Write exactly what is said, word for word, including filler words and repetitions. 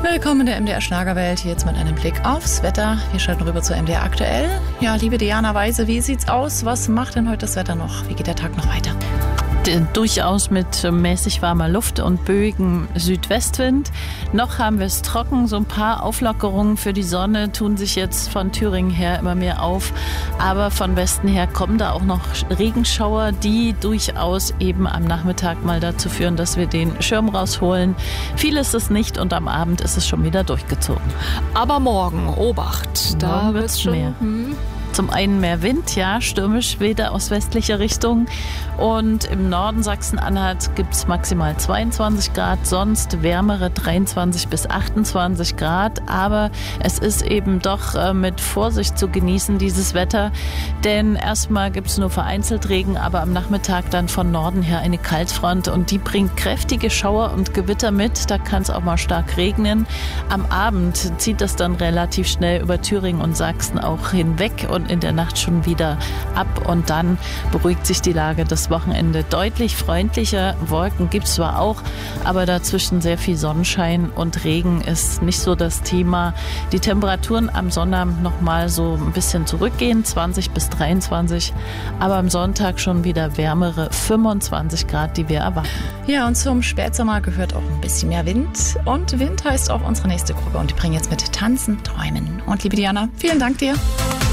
Willkommen in der M D R Schlagerwelt, hier jetzt mit einem Blick aufs Wetter. Wir schalten rüber zu M D R aktuell. Ja, liebe Diana Weise, wie sieht's aus? Was macht denn heute das Wetter noch? Wie geht der Tag noch weiter? Durchaus mit mäßig warmer Luft und böigem Südwestwind. Noch haben wir es trocken. So ein paar Auflockerungen für die Sonne tun sich jetzt von Thüringen her immer mehr auf. Aber von Westen her kommen da auch noch Regenschauer, die durchaus eben am Nachmittag mal dazu führen, dass wir den Schirm rausholen. Viel ist es nicht und am Abend ist es schon wieder durchgezogen. Aber morgen, Obacht, da wird es schon mehr. Hm. Zum einen mehr Wind, ja, stürmisch wieder aus westlicher Richtung. Und im Norden Sachsen-Anhalt gibt es maximal zweiundzwanzig Grad, sonst wärmere dreiundzwanzig bis achtundzwanzig Grad. Aber es ist eben doch äh, mit Vorsicht zu genießen, dieses Wetter. Denn erstmal gibt es nur vereinzelt Regen, aber am Nachmittag dann von Norden her eine Kaltfront. Und die bringt kräftige Schauer und Gewitter mit. Da kann es auch mal stark regnen. Am Abend zieht das dann relativ schnell über Thüringen und Sachsen auch hinweg und in der Nacht schon wieder ab und dann beruhigt sich die Lage das Wochenende deutlich freundlicher. Wolken gibt es zwar auch, aber dazwischen sehr viel Sonnenschein und Regen ist nicht so das Thema. Die Temperaturen am Sonnabend nochmal so ein bisschen zurückgehen, zwanzig bis dreiundzwanzig, aber am Sonntag schon wieder wärmere fünfundzwanzig Grad, die wir erwarten. Ja, und zum Spätsommer gehört auch ein bisschen mehr Wind und Wind heißt auch unsere nächste Gruppe und die bringen jetzt mit Tanzen, Träumen. Und liebe Diana, vielen Dank dir.